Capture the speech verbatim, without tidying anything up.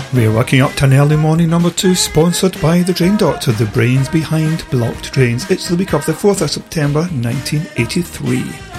We're working up to an early morning number two, sponsored by the Drain Doctor, the brains behind blocked drains. It's the week of the fourth of September nineteen eighty-three.